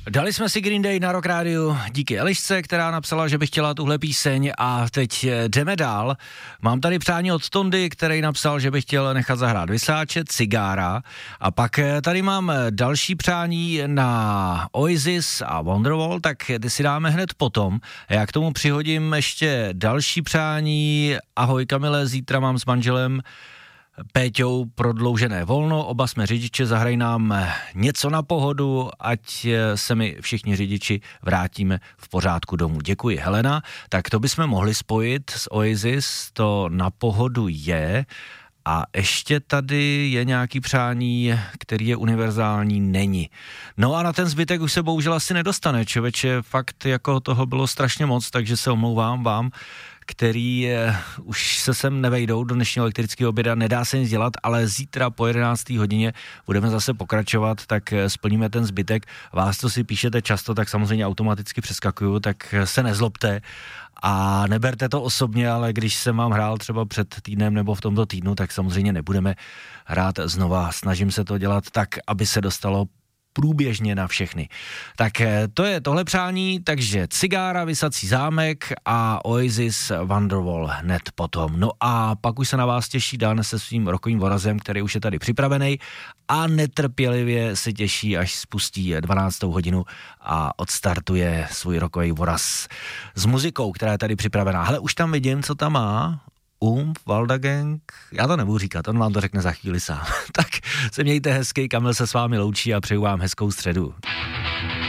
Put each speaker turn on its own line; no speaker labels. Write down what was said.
Dali jsme si Green Day na Rock Radio díky Elišce, která napsala, že by chtěla tuhle píseň a teď jdeme dál. Mám tady přání od Tondy, který napsal, že by chtěl nechat zahrát Vysáče, Cigára a pak tady mám další přání na Oasis a Wonderwall, tak ty si dáme hned potom. Já k tomu přihodím ještě další přání. Ahoj Kamile, zítra mám s manželem Péťou prodloužené volno, oba jsme řidiče, zahraj nám něco na pohodu, ať se mi všichni řidiči vrátíme v pořádku domů. Děkuji, Helena. Tak to bychom mohli spojit s Oasis, to na pohodu je. A ještě tady je nějaký přání, který je univerzální, není. No a na ten zbytek už se bohužel asi nedostane, člověče, fakt jako toho bylo strašně moc, takže se omlouvám vám, který už se sem nevejdou do dnešního elektrického oběda, nedá se nic dělat, ale zítra po 11. hodině budeme zase pokračovat, tak splníme ten zbytek. Vás, co si píšete často, tak samozřejmě automaticky přeskakuju, tak se nezlobte a neberte to osobně, ale když jsem vám hrál třeba před týdnem nebo v tomto týdnu, tak samozřejmě nebudeme hrát znova. Snažím se to dělat tak, aby se dostalo průběžně na všechny. Tak to je tohle přání, takže Cigára, Visací zámek a Oasis Wonderwall hned potom. No a pak už se na vás těší Dan se svým rokovým vorazem, který už je tady připravený a netrpělivě se těší, až spustí 12. hodinu a odstartuje svůj rokový voraz s muzikou, která je tady připravená. Hele, už tam vidím, co tam má. Waldagang, já to nebudu říkat, on vám to řekne za chvíli sám. Tak se mějte hezky, Kamil se s vámi loučí a přeju vám hezkou středu.